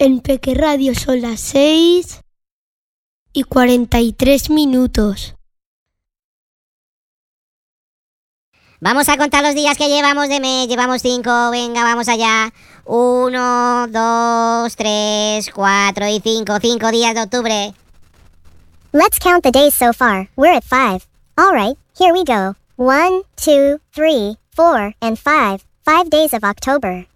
En Peque Radio son las 6:43. Vamos a contar los días que llevamos de mes. Llevamos 5, venga, vamos allá. 1, 2, 3, 4 y 5. 5 días de octubre. Let's count the days so far. We're at 5. All right, here we go. 1, 2, 3, 4, and 5. 5 days of October.